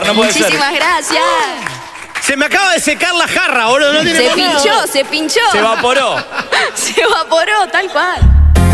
no puede ser. Muchísimas gracias. Se me acaba de secar la jarra, boludo. No tiene Se nada. pinchó. Se evaporó. Se evaporó, tal cual.